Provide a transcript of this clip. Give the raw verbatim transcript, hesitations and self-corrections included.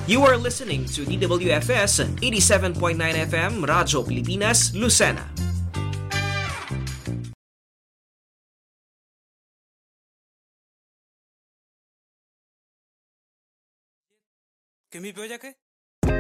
You are listening to D W F S eighty-seven point nine F M Radyo Pilipinas, Lucena. ¿Qué mi peo ya qué?